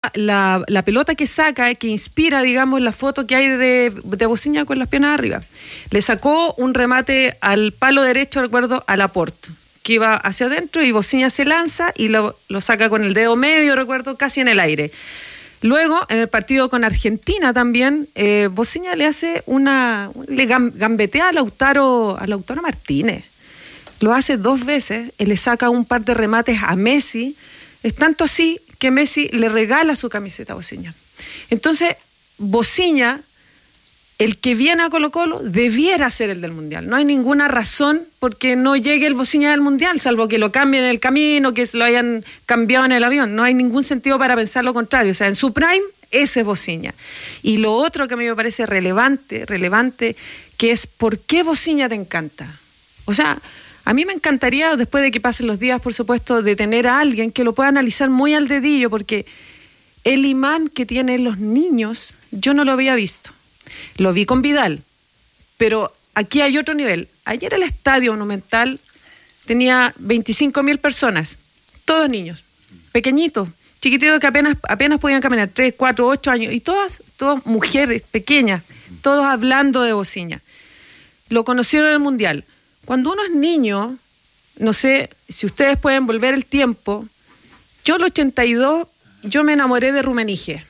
la pelota que saca, que inspira, digamos, la foto que hay de Bociña con las piernas arriba. Le sacó un remate al palo derecho, recuerdo, a Laporte, que iba hacia adentro, y Bociña se lanza y lo saca con el dedo medio, recuerdo, casi en el aire. Luego, en el partido con Argentina también, Bociña le hace le gambetea a Lautaro Martínez. Lo hace 2 veces, le saca un par de remates a Messi. Es tanto así que Messi le regala su camiseta a Bociña. Entonces, Bociña, el que viene a Colo-Colo, debiera ser el del Mundial. No hay ninguna razón porque no llegue el Bociña del Mundial, salvo que lo cambien en el camino, que lo hayan cambiado en el avión. No hay ningún sentido para pensar lo contrario. O sea, en su prime, ese es Bociña. Y lo otro que a mí me parece relevante, que es ¿por qué Bociña te encanta? O sea, a mí me encantaría, después de que pasen los días, por supuesto, de tener a alguien que lo pueda analizar muy al dedillo, porque el imán que tienen los niños, yo no lo había visto. Lo vi con Vidal, pero aquí hay otro nivel. Ayer el Estadio Monumental tenía 25.000 personas, todos niños, pequeñitos, chiquititos que apenas podían caminar, 3, 4, 8 años, y todas mujeres pequeñas, todos hablando de Bociña. Lo conocieron en el Mundial. Cuando uno es niño, no sé si ustedes pueden volver el tiempo, yo en el 82, yo me enamoré de Rummenigge.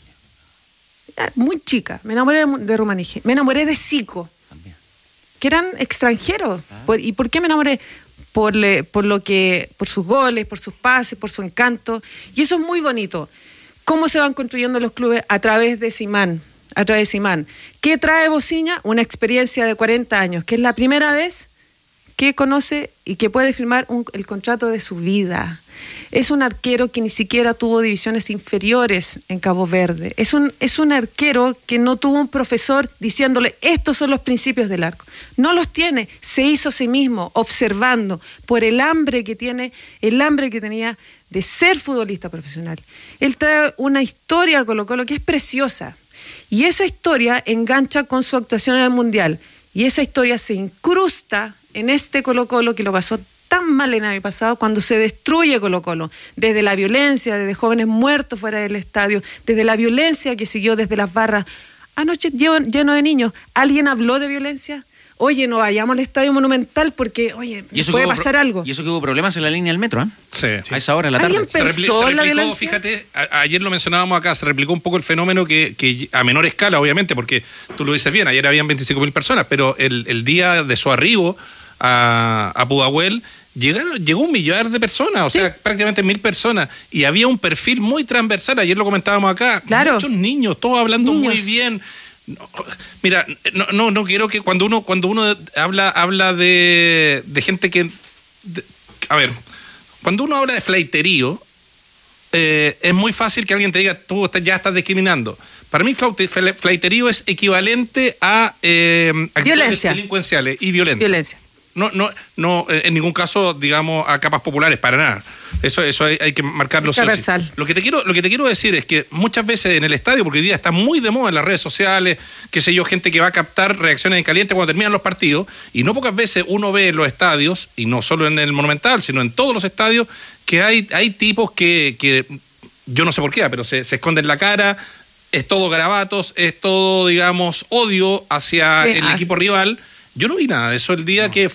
Muy chica, me enamoré de Rummenigge. Me enamoré de Zico, que eran extranjeros. ¿Y por qué me enamoré? Por sus goles, por sus pases, por su encanto. Y eso es muy bonito. ¿Cómo se van construyendo los clubes? A través de Simán. ¿Qué trae Bociña? Una experiencia de 40 años, que es la primera vez que conoce y que puede firmar el contrato de su vida. Es un arquero que ni siquiera tuvo divisiones inferiores en Cabo Verde. Es un arquero que no tuvo un profesor diciéndole, estos son los principios del arco. No los tiene, se hizo a sí mismo, observando, por el hambre que tenía de ser futbolista profesional. Él trae una historia a Colo-Colo que es preciosa. Y esa historia engancha con su actuación en el Mundial. Y esa historia se incrusta en este Colo-Colo que lo pasó tan mal en el año pasado, cuando se destruye Colo-Colo, desde la violencia, desde jóvenes muertos fuera del estadio, desde la violencia que siguió desde las barras. Anoche lleno de niños. ¿Alguien habló de violencia? Oye, no vayamos al Estadio Monumental porque, puede pasar algo. Y eso que hubo problemas en la línea del metro, ¿eh? Sí. A esa hora de la tarde. ¿Alguien pensó en la violencia? Fíjate, ayer lo mencionábamos acá, se replicó un poco el fenómeno que a menor escala, obviamente, porque tú lo dices bien, ayer habían 25.000 personas, pero el día de su arribo a Pudahuel llegó 1 millar de personas, o sea, prácticamente 1.000 personas, y había un perfil muy transversal. Ayer lo comentábamos acá, claro. Muchos niños, todos hablando muy bien. Mira, no quiero que cuando uno habla de gente que a ver, cuando uno habla de flaiterío, es muy fácil que alguien te diga, tú ya estás discriminando. Para mí flaiterío es equivalente a actitudes delincuenciales y violencia. No, en ningún caso, digamos, a capas populares, para nada. Eso hay que marcarlo. Lo que te quiero decir es que muchas veces en el estadio, porque hoy día está muy de moda en las redes sociales, qué sé yo, gente que va a captar reacciones en caliente cuando terminan los partidos, y no pocas veces uno ve en los estadios, y no solo en el Monumental, sino en todos los estadios, que hay tipos que yo no sé por qué, pero se esconden la cara, es todo garabatos, es todo, digamos, odio hacia el equipo rival. Yo no vi nada de eso el día que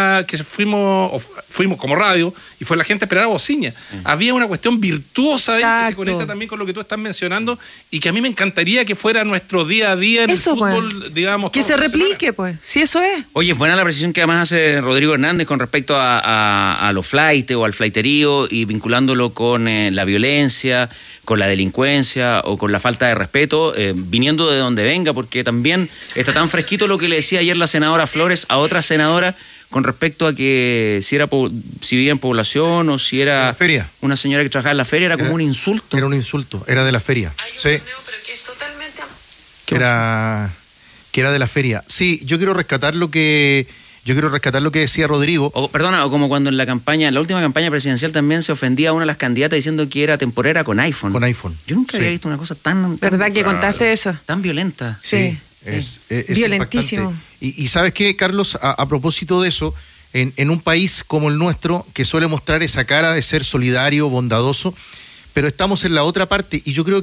fuimos como radio y fue la gente a esperar a Bociña. Había una cuestión virtuosa de él que se conecta también con lo que tú estás mencionando y que a mí me encantaría que fuera nuestro día a día en eso, el fútbol, digamos. Que se replique, pues. Sí, eso es. Oye, es buena la precisión que además hace Rodrigo Hernández con respecto a los flightes o al flaiterío y vinculándolo con la violencia, con la delincuencia o con la falta de respeto, viniendo de donde venga, porque también está tan fresquito lo que le decía ayer la senadora Flores a otra senadora con respecto a que si vivía en población o si era feria. Una señora que trabajaba en la feria, era como un insulto. Era un insulto, era de la feria. Sí. Pero que es totalmente... Que era de la feria. Sí, yo quiero rescatar lo que decía Rodrigo. O como cuando en la última campaña presidencial también se ofendía a una de las candidatas diciendo que era temporera con iPhone. Yo nunca había visto una cosa tan... ¿Verdad que contaste eso? Tan violenta. Sí. Es violentísimo. Y ¿sabes qué, Carlos? A propósito de eso, en un país como el nuestro, que suele mostrar esa cara de ser solidario, bondadoso, pero estamos en la otra parte, y yo creo